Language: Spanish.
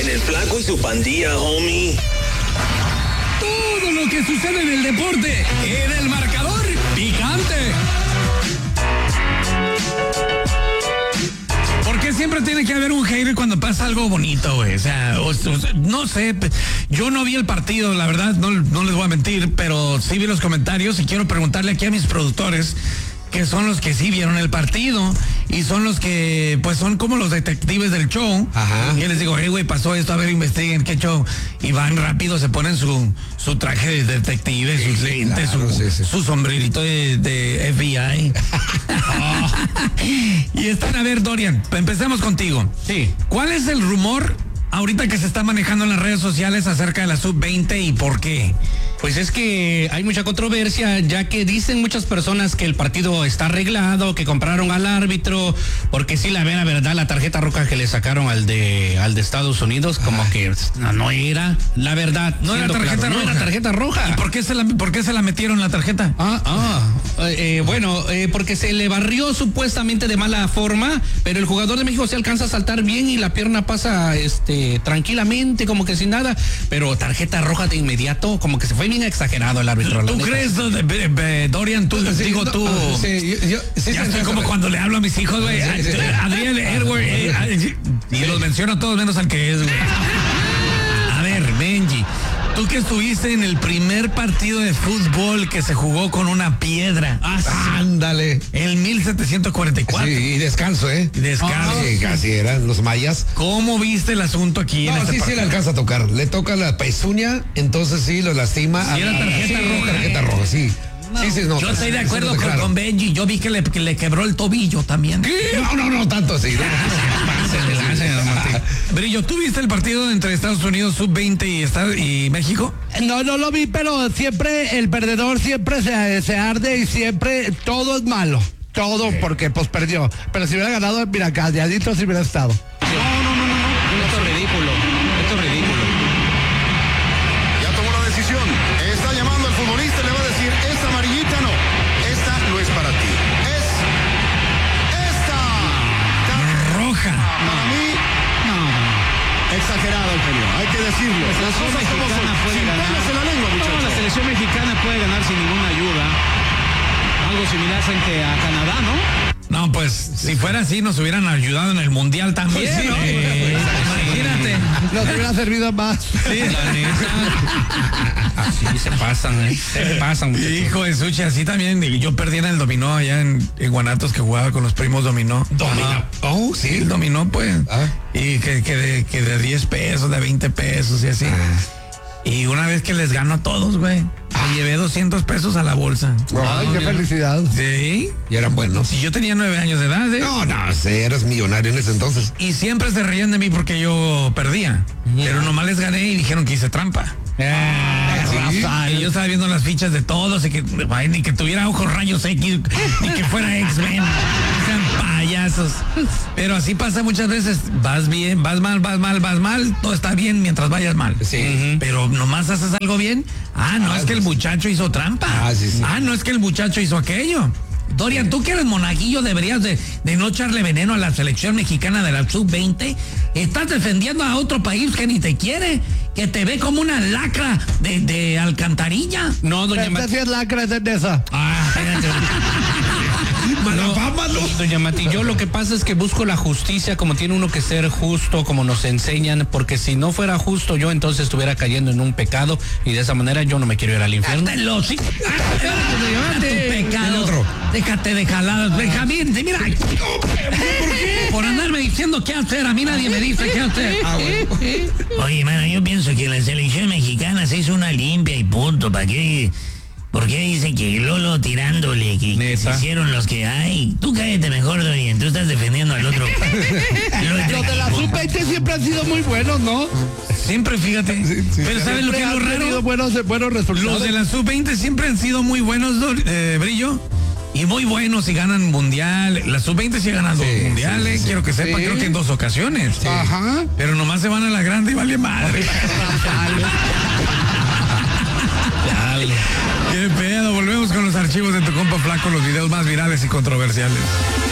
En el Flaco y su pandilla, homie. Todo lo que sucede en el deporte, en el marcador picante. ¿Por qué siempre tiene que haber un hater cuando pasa algo bonito, güey? O sea, no sé, yo no vi el partido, la verdad, no les voy a mentir, pero sí vi los comentarios y quiero preguntarle aquí a mis productores, que son los que sí vieron el partido y son los que, pues, son como los detectives del show. Ajá. Y yo les digo, hey, güey, pasó esto, a ver, investiguen qué show. Y van rápido, se ponen su traje de detective, sus lentes, claro, su sombrerito de FBI. Y están, a ver, Dorian, empecemos contigo. Sí. ¿Cuál es el rumor ahorita que se está manejando en las redes sociales acerca de la sub-20 y por qué? Pues es que hay mucha controversia, ya que dicen muchas personas que el partido está arreglado, que compraron al árbitro, porque sí, la verdad, la tarjeta roja que le sacaron al de Estados Unidos, como que no era, la verdad. No era tarjeta roja. No era tarjeta roja. ¿Y por qué se la metieron la tarjeta? Porque se le barrió supuestamente de mala forma, pero el jugador de México se alcanza a saltar bien y la pierna pasa tranquilamente, como que sin nada, pero tarjeta roja de inmediato, como que se fue bien exagerado el árbitro. ¿Tú crees, Dorian? Tú, Sí, digo, no, tú. sí, yo Ya estoy como cuando le hablo a mis hijos, güey. Sí. Adrián, Edward, y los menciono a todos menos al que es, güey. A ver, Benji, tú que estuviste en el primer partido de fútbol que se jugó con una piedra. Ándale. En 1744. Sí, y descanso, ¿eh? Descanso. Sí, casi eran los mayas. ¿Cómo viste el asunto aquí en No, este sí partido? le alcanza a tocar. Le toca la pezuña, entonces sí lo lastima. Sí, era tarjeta roja. Tarjeta roja, sí. Sí, no, yo estoy de sí, acuerdo sí, claro. con Benji. Yo vi que le quebró el tobillo también. ¿Qué? No, tanto así. Brillo, ¿tú viste el partido entre Estados Unidos sub-20 y México? No lo vi, pero siempre el perdedor siempre se arde y siempre todo es malo. Todo porque pues perdió. Pero si hubiera ganado, mira, calladito si hubiera estado. Esto es ridículo. Ya tomó la decisión. Está llamando al futbolista y le va a decir, esta amarillita no. Esta no es para ti. Es esta. Roja. Para mí, exagerado el genio. Hay que decirlo. La Las selección cosas como son. mexicana puede Sin ganar. pelos en la lengua, No, muchachos. la selección mexicana puede ganar sin ninguna ayuda. Algo similar frente a Canadá, ¿no? No, pues si fuera así nos hubieran ayudado en el Mundial también. Pues sí, ¿no? Imagínate. Nos hubiera servido más. Sí, la neta. Sí, se pasan, muchachos. Hijo de Suchi, así también. Yo perdí en el dominó allá en Guanatos, que jugaba con los primos dominó. Dominó. Oh, Sí, sí. el dominó, pues. Ah. Y que de 10 pesos, de 20 pesos y así. Y una vez que les gano a todos, güey, me llevé 200 pesos a la bolsa. Ay, qué felicidad. Sí. Y eran buenos. Si yo tenía 9 años de edad, ¿eh? No, sí, eras millonario en ese entonces. Y siempre se reían de mí porque yo perdía. Pero nomás les gané y dijeron que hice trampa. ¿sí? Y yo estaba viendo las fichas de todos y que ay, ni que tuviera ojos rayos X, ni que fuera X-Men. Sean payasos. Pero así pasa muchas veces. Vas bien, vas mal, todo está bien mientras vayas mal. Sí. Pero nomás haces algo bien. No, es que el muchacho hizo trampa. Sí. No, es que el muchacho hizo aquello. Dorian, tú que eres monaguillo deberías de no echarle veneno a la selección mexicana de la sub-20. Estás defendiendo a otro país que ni te quiere, que te ve como una lacra de alcantarilla. No, doña Esta Mati. sí es lacra, esta es de esa. Espérate. Doña Mati, yo lo que pasa es que busco la justicia, como tiene uno que ser justo, como nos enseñan, porque si no fuera justo yo entonces estuviera cayendo en un pecado y de esa manera yo no me quiero ir al infierno. Sí. Tu pecado. Déjate de jaladas. Benjamín, mira. Por andarme diciendo qué hacer, a mí nadie me dice qué hacer. Oye, mano, yo pienso que la selección mexicana se hizo una limpia y punto. ¿Para qué? ¿Por qué dicen que Lolo tirándole, que se hicieron los que hay? Tú cállate mejor, Dorian, tú estás defendiendo al otro. Los de la sub-20 siempre han sido muy buenos, ¿no? Siempre, fíjate. Pero ¿sabes lo que es lo Han raro? tenido buenos resultados. Los de la sub-20 siempre han sido muy buenos, Brillo. Y muy buenos y ganan mundial. La sub-20 sí ganan dos mundiales, quiero que sepa, creo que en 2 ocasiones. Ajá. Pero nomás se van a la grande y vale madre. Qué pedo, volvemos con los archivos de tu compa Flaco, los videos más virales y controversiales.